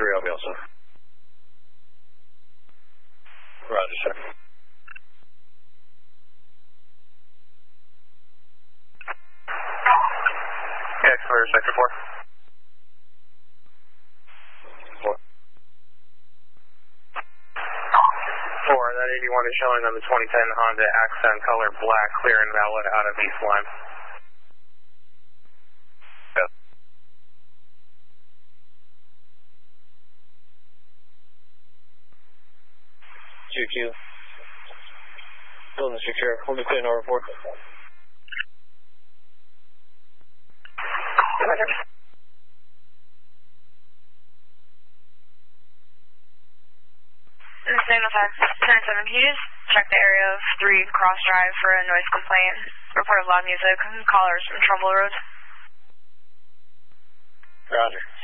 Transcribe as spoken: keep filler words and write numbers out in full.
three, I'll be also. Roger, sir. Yeah, clear sector four. Four. Four, that eighty-one is showing on the twenty ten Honda Accent color black, clear and valid out of East Lime. Yeah. Q Q. Building secure. Hold me clear, no report. Signal Tax ten seven, can you just check the area of three Cross Drive for a noise complaint? Report of loud music, callers from Trumbull Road. Roger.